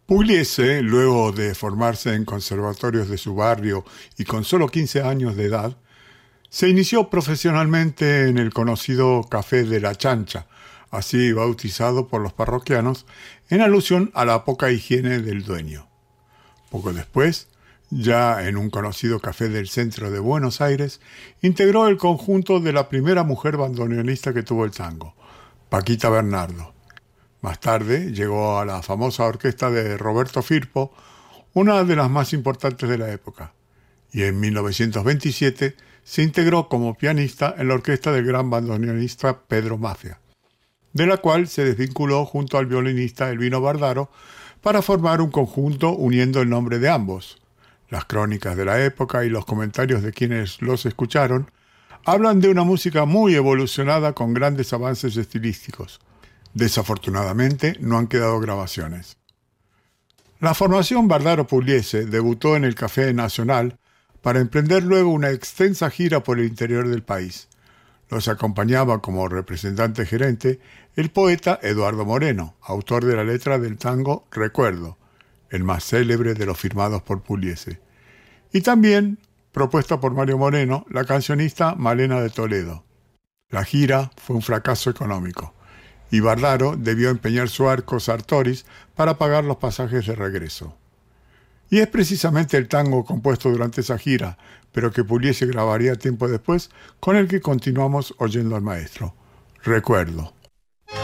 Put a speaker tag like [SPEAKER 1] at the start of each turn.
[SPEAKER 1] Pugliese, luego de formarse en conservatorios de su barrio y con solo 15 años de edad, se inició profesionalmente en el conocido Café de la Chancha, así bautizado por los parroquianos, en alusión a la poca higiene del dueño. Poco después, ya en un conocido café del centro de Buenos Aires, integró el conjunto de la primera mujer bandoneonista que tuvo el tango, Paquita Bernardo. Más tarde llegó a la famosa orquesta de Roberto Firpo, una de las más importantes de la época, y en 1927 se integró como pianista en la orquesta del gran bandoneonista Pedro Mafia, de la cual se desvinculó junto al violinista Elvino Bardaro para formar un conjunto uniendo el nombre de ambos. Las crónicas de la época y los comentarios de quienes los escucharon hablan de una música muy evolucionada con grandes avances estilísticos. Desafortunadamente no han quedado grabaciones. La formación Bardaro-Pugliese debutó en el Café Nacional para emprender luego una extensa gira por el interior del país. Los acompañaba como representante gerente el poeta Eduardo Moreno, autor de la letra del tango Recuerdo, el más célebre de los firmados por Pugliese. Y también, propuesta por Mario Moreno, la cancionista Malena de Toledo. La gira fue un fracaso económico, y Bardaro debió empeñar su arco Sartoris para pagar los pasajes de regreso. Y es precisamente el tango compuesto durante esa gira, pero que Pugliese grabaría tiempo después, con el que continuamos oyendo al maestro. Recuerdo.